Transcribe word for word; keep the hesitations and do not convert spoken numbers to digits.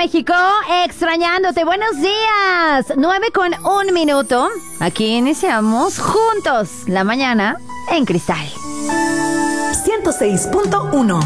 México, extrañándote. Buenos días. Nueve con un minuto. Aquí iniciamos juntos la mañana en Cristal. ciento seis punto uno